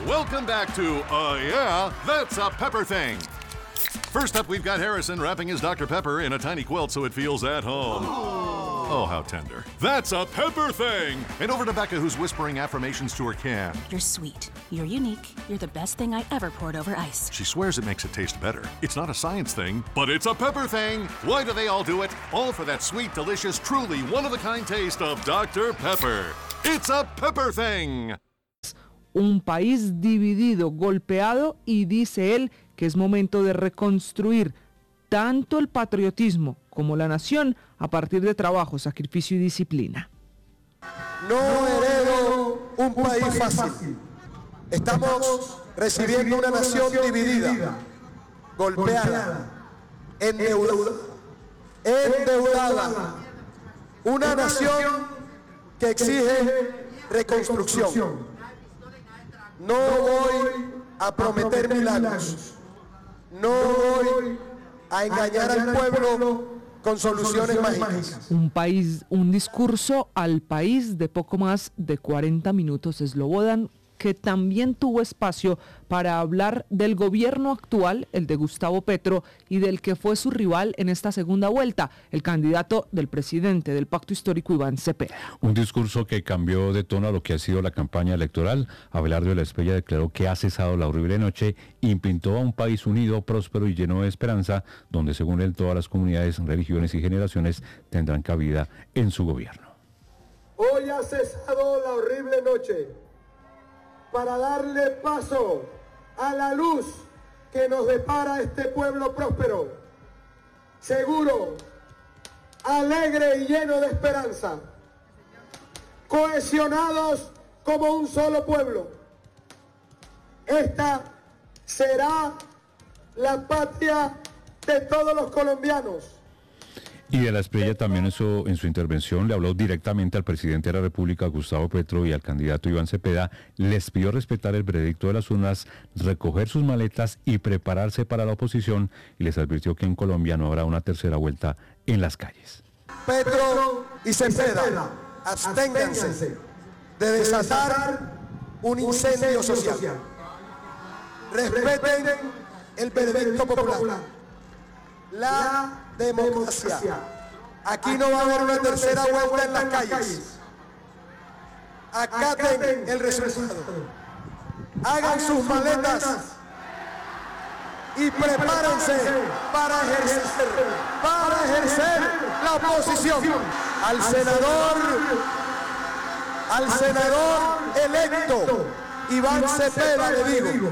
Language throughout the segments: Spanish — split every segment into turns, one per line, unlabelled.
Welcome back to Yeah, That's a Pepper Thing. First up, we've got Harrison wrapping his Dr. Pepper in a tiny quilt so it feels at home. Oh, how tender. That's a Pepper Thing! And over to Becca, who's whispering affirmations to her can.
You're sweet. You're unique. You're the best thing I ever poured over ice.
She swears it makes it taste better. It's not a science thing, but it's a Pepper Thing! Why do they all do it? All for that sweet, delicious, truly one-of-a-kind taste of Dr. Pepper. It's a Pepper Thing!
Un país dividido, golpeado, y dice él que es momento de reconstruir tanto el patriotismo como la nación a partir de trabajo, sacrificio y disciplina.
No heredo un país fácil. Estamos recibiendo una nación dividida, golpeada, endeudada. Una nación que exige reconstrucción. No voy a prometer milagros. No voy a engañar al pueblo con soluciones mágicas.
Un discurso al país de poco más de 40 minutos. Slobodan, que también tuvo espacio para hablar del gobierno actual, el de Gustavo Petro, y del que fue su rival en esta segunda vuelta, el candidato del presidente del Pacto Histórico, Iván Cepeda.
Un discurso que cambió de tono a lo que ha sido la campaña electoral. Abelardo de la Espriella declaró que ha cesado la horrible noche y pintó a un país unido, próspero y lleno de esperanza, donde según él todas las comunidades, religiones y generaciones tendrán cabida en su gobierno.
Hoy ha cesado la horrible noche para darle paso a la luz que nos depara este pueblo próspero, seguro, alegre y lleno de esperanza, cohesionados como un solo pueblo. Esta será la patria de todos los colombianos.
Y de la Espriella también en su intervención le habló directamente al presidente de la República, Gustavo Petro, y al candidato Iván Cepeda. Les pidió respetar el veredicto de las urnas, recoger sus maletas y prepararse para la oposición, y les advirtió que en Colombia no habrá una tercera vuelta en las calles.
Petro y Cepeda, absténganse de desatar un incendio social. Respeten el veredicto popular. La democracia. Aquí no va a haber una tercera vuelta en las calles. Acaten el resultado. Hagan sus maletas y prepárense para ejercer la oposición. Al senador electo Iván Cepeda le digo,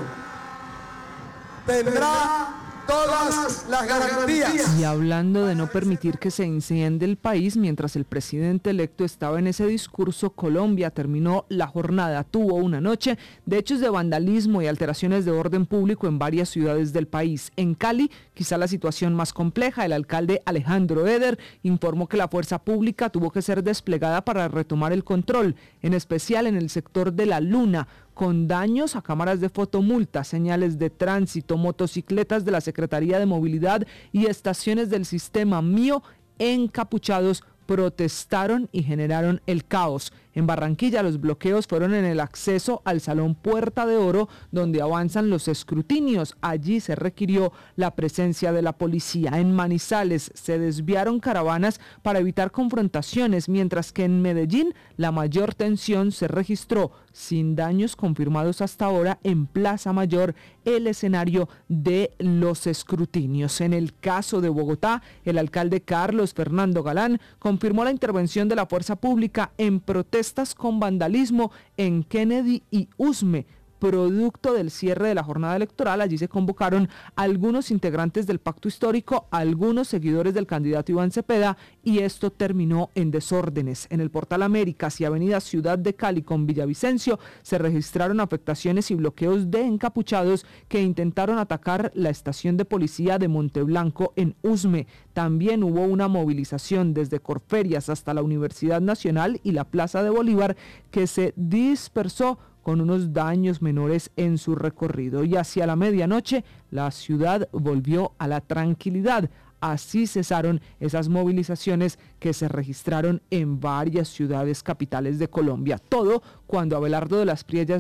tendrá todas las garantías.
Y hablando de no permitir que se incendie el país, mientras el presidente electo estaba en ese discurso, Colombia terminó la jornada. Tuvo una noche de hechos de vandalismo y alteraciones de orden público en varias ciudades del país. En Cali, quizá la situación más compleja, el alcalde Alejandro Eder informó que la fuerza pública tuvo que ser desplegada para retomar el control, en especial en el sector de La Luna, con daños a cámaras de fotomulta, señales de tránsito, motocicletas de la Secretaría de Movilidad y estaciones del sistema Mío encapuchados protestaron y generaron el caos. En Barranquilla los bloqueos fueron en el acceso al Salón Puerta de Oro, donde avanzan los escrutinios. Allí se requirió la presencia de la policía. En Manizales se desviaron caravanas para evitar confrontaciones, mientras que en Medellín la mayor tensión se registró, sin daños confirmados hasta ahora, en Plaza Mayor, el escenario de los escrutinios. En el caso de Bogotá, el alcalde Carlos Fernando Galán confirmó la intervención de la fuerza pública en protestas con vandalismo en Kennedy y Usme, producto del cierre de la jornada electoral. Allí se convocaron algunos integrantes del Pacto Histórico, algunos seguidores del candidato Iván Cepeda, y esto terminó en desórdenes. En el Portal Américas y Avenida Ciudad de Cali con Villavicencio se registraron afectaciones y bloqueos de encapuchados que intentaron atacar la estación de policía de Monteblanco en Usme. También hubo una movilización desde Corferias hasta la Universidad Nacional y la Plaza de Bolívar, que se dispersó con unos daños menores en su recorrido. Y hacia la medianoche la ciudad volvió a la tranquilidad. Así cesaron esas movilizaciones que se registraron en varias ciudades capitales de Colombia. Todo cuando Abelardo de la Espriella